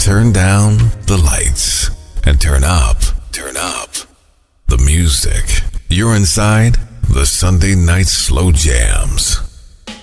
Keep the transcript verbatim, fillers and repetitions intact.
turn down the lights and turn up, turn up the music. You're inside the Sunday Night Slow Jams.